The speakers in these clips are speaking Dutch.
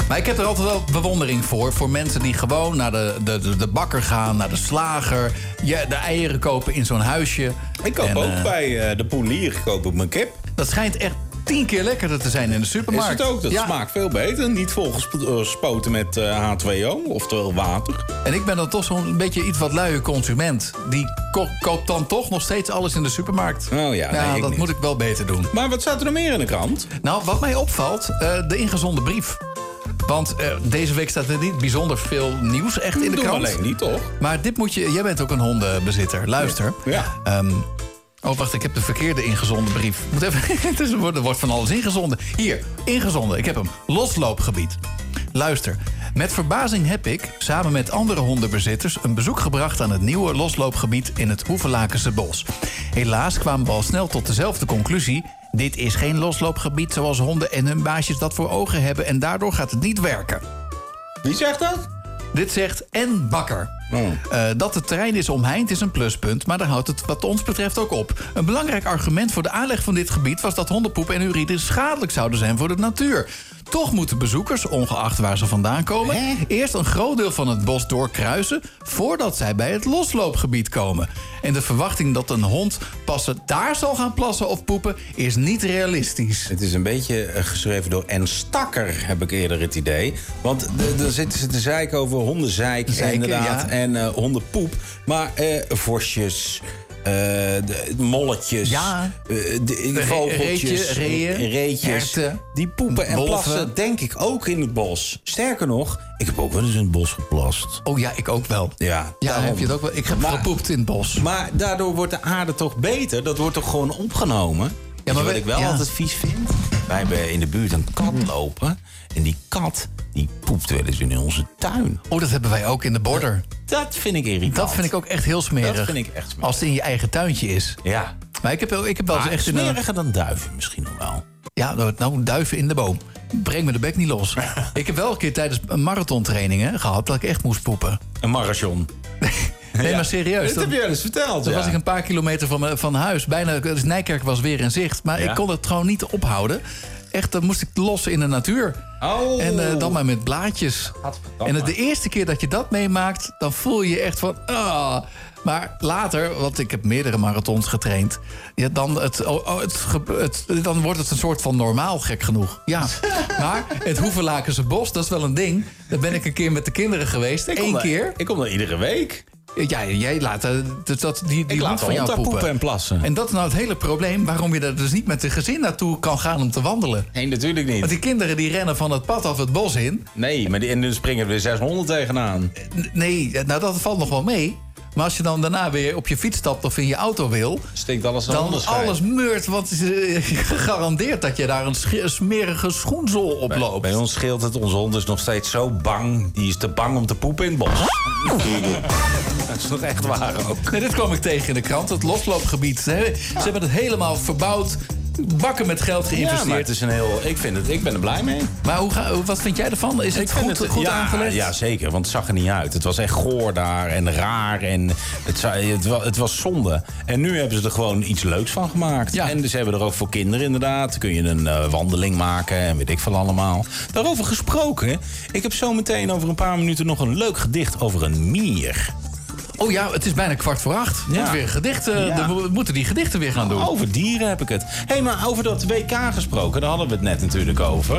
Maar ik heb er altijd wel bewondering voor mensen die gewoon naar de bakker gaan, naar de slager. De eieren kopen in zo'n huisje. Ik koop ook bij de poelier koop ik mijn kip. Dat schijnt echt 10 keer lekkerder te zijn in de supermarkt. Is het ook? Dat smaakt veel beter. Niet volgespoten met H2O, oftewel water. En ik ben dan toch zo'n beetje iets wat luie consument. Die koopt dan toch nog steeds alles in de supermarkt. Oh ja, nee, dat moet ik wel beter doen. Maar wat staat er nog meer in de krant? Nou, wat mij opvalt, de ingezonden brief. Want deze week staat er niet bijzonder veel nieuws echt in de krant. Alleen niet, toch? Maar dit moet je... Jij bent ook een hondenbezitter. Luister. Ja. Wacht, ik heb de verkeerde ingezonden brief. Moet even, er wordt van alles ingezonden. Hier, ingezonden. Ik heb hem. Losloopgebied. Luister. Met verbazing heb ik, samen met andere hondenbezitters, een bezoek gebracht aan het nieuwe losloopgebied in het Hoevelakense bos. Helaas kwamen we al snel tot dezelfde conclusie. Dit is geen losloopgebied zoals honden en hun baasjes dat voor ogen hebben. En daardoor gaat het niet werken. Wie zegt dat? Dit zegt N. Bakker. Dat het terrein is omheind is een pluspunt, maar daar houdt het wat ons betreft ook op. Een belangrijk argument voor de aanleg van dit gebied was dat hondenpoep en urine schadelijk zouden zijn voor de natuur. Toch moeten bezoekers, ongeacht waar ze vandaan komen, eerst een groot deel van het bos doorkruisen voordat zij bij het losloopgebied komen. En de verwachting dat een hond passen daar zal gaan plassen of poepen is niet realistisch. Het is een beetje geschreven door N. Stakker, heb ik eerder het idee. Want dan zitten ze te zeiken over hondenzeik inderdaad, ja. En hondenpoep. Maar vosjes, molletjes, vogeltjes, reetjes, herten, die poepen en plassen, denk ik, ook in het bos. Sterker nog, ik heb ook wel eens in het bos geplast. Oh ja, ik ook wel. Ja, heb je het ook wel. Ik heb gepoept in het bos. Maar daardoor wordt de aarde toch beter? Dat wordt toch gewoon opgenomen? Ja, maar wat ik wel altijd vies vind? Wij hebben in de buurt een kat lopen. En die kat, die poept wel eens in onze tuin. Oh, dat hebben wij ook in de border. Dat vind ik irritant. Dat vind ik ook echt heel smerig. Dat vind ik echt smerig. Als het in je eigen tuintje is. Ja. Maar ik heb wel eens echt smeriger dan duiven misschien nog wel. Ja, nou, duiven in de boom. Breng me de bek niet los. Ik heb wel een keer tijdens marathontrainingen gehad dat ik echt moest poepen. Een marathon. Nee, maar serieus. Dat heb je wel eens verteld. Toen was ik een paar kilometer van huis. Bijna, dus Nijkerk was weer in zicht. Maar ik kon het gewoon niet ophouden. Echt, dan moest ik los in de natuur. Oh. En dan maar met blaadjes. En de eerste keer dat je dat meemaakt, dan voel je je echt van... Maar later, want ik heb meerdere marathons getraind... Ja, dan wordt het een soort van normaal, gek genoeg. Ja, maar het Hoevelakense bos, dat is wel een ding. Daar ben ik een keer met de kinderen geweest. Eén keer. Ik kom daar iedere week. Ja, jij laat die laat van jou poepen en plassen. En dat is nou het hele probleem... waarom je er dus niet met de gezin naartoe kan gaan om te wandelen. Nee, natuurlijk niet. Want die kinderen die rennen van het pad af het bos in. Nee, maar en dan springen er weer 600 tegenaan. Nee, nou dat valt nog wel mee. Maar als je dan daarna weer op je fiets stapt of in je auto wil... Stinkt alles dan alles meurt, want het is gegarandeerd dat je daar een smerige schoenzool op loopt. Bij ons scheelt het, onze hond is nog steeds zo bang. Die is te bang om te poepen in het bos. Dat is nog echt waar ook. Nee, dit kwam ik tegen in de krant, het losloopgebied. Ze hebben het helemaal verbouwd. Bakken met geld geïnvesteerd. Ja, maar het is ik ben er blij mee. Maar wat vind jij ervan? Is het goed aangelegd? Ja, zeker, want het zag er niet uit. Het was echt goor daar en raar en het was zonde. En nu hebben ze er gewoon iets leuks van gemaakt. Ja. En ze hebben er ook voor kinderen inderdaad. Dan kun je een wandeling maken en weet ik veel allemaal. Daarover gesproken, ik heb zo meteen over een paar minuten nog een leuk gedicht over een mier. Oh ja, het is bijna 7:15. Ja. Weer gedichten. We moeten die gedichten weer gaan doen. Over dieren heb ik het. Hé, maar over dat WK gesproken, daar hadden we het net natuurlijk over.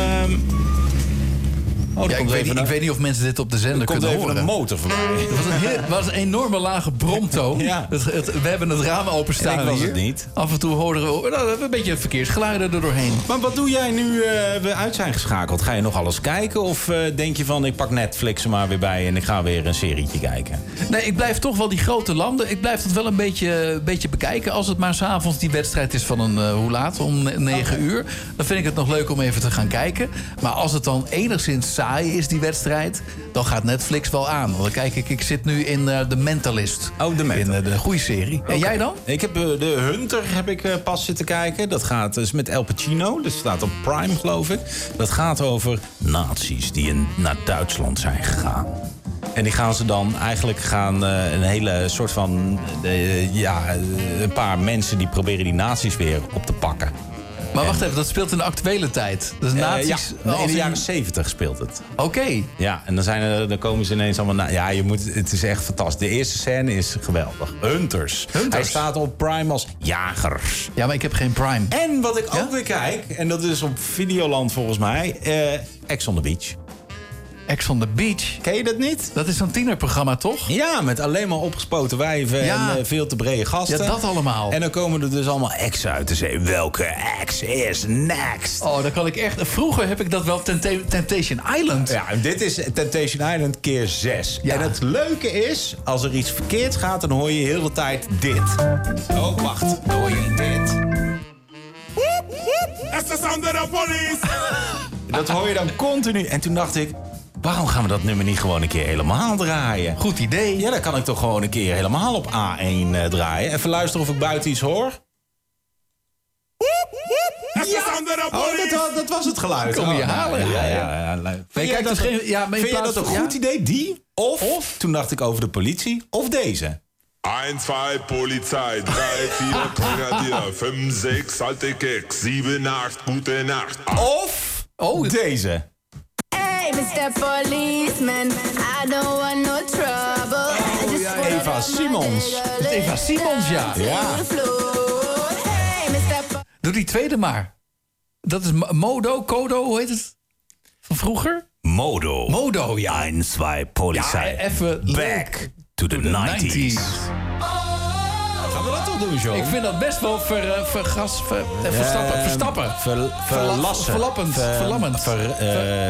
Ik weet niet of mensen dit op de zender kunnen horen. Er komt even een motor voorbij. Het was een enorme lage bromtoon. Ja. We hebben het raam openstaan hier. Ik was het niet. Af en toe horen we een beetje verkeersgeluiden er doorheen. Maar wat doe jij nu we uit zijn geschakeld? Ga je nog alles kijken? Of denk je van, ik pak Netflix er maar weer bij en ik ga weer een serietje kijken? Nee, ik blijf toch wel die grote landen. Ik blijf het wel een beetje bekijken. Als het maar 's avonds die wedstrijd is van hoe laat? Om 9 uur. Dan vind ik het nog leuk om even te gaan kijken. Maar als het dan enigszins saai is, die wedstrijd, dan gaat Netflix wel aan. Dan kijk ik zit nu in The Mentalist. Oh, The Mentalist. In de goede serie. Okay. En jij dan? Ik heb de Hunter pas zitten kijken. Dat gaat dus met El Pacino. Dat staat op Prime, geloof ik. Dat gaat over nazi's die naar Duitsland zijn gegaan. En die gaan ze dan eigenlijk een hele soort van... een paar mensen die proberen die nazi's weer op te pakken. Maar wacht even, dat speelt in de actuele tijd. Dus nazi's... in de jaren 70 speelt het. Oké. Ja, en dan komen ze ineens allemaal... het is echt fantastisch. De eerste scène is geweldig. Hunters. Hij staat op Prime als jagers. Ja, maar ik heb geen Prime. En wat ik ook weer kijk, en dat is op Videoland volgens mij... Ex on the Beach. Ex on the Beach. Ken je dat niet? Dat is zo'n tienerprogramma, toch? Ja, met alleen maar opgespoten wijven en veel te brede gasten. Ja, dat allemaal. En dan komen er dus allemaal exen uit te zeggen. Welke ex is next? Oh, dan kan ik echt... Vroeger heb ik dat wel Temptation Island. Ja, en dit is Temptation Island keer 6. Ja. En het leuke is, als er iets verkeerd gaat, dan hoor je de hele tijd dit. Oh, wacht. Dan hoor je dit. It's the sound of the police! Dat hoor je dan continu. En toen dacht ik... Waarom gaan we dat nummer niet gewoon een keer helemaal draaien? Goed idee. Ja, dan kan ik toch gewoon een keer helemaal op A1 draaien. Even luisteren of ik buiten iets hoor. Ja. Dat was het geluid. Kom je halen. Ja. Vind jij dat een goed idee, die? Of, toen dacht ik over de politie, of deze. 1, 2, Polizei, 3, 4, Grenadier, 5, 6, alte Keks, 7, 8, gute Nacht. Of deze. Hey, Mr. Policeman, I don't want no trouble. Eva Simons. Eva Simons, ja. Doe die tweede maar. Dat is Kodo, hoe heet het? Van vroeger? Modo, ja. 1, 2, Polizei. Ja, even back to the 90s. Gaan we dat toch doen, John? Ik vind dat best wel verstappen. Verlassen. Verlammend.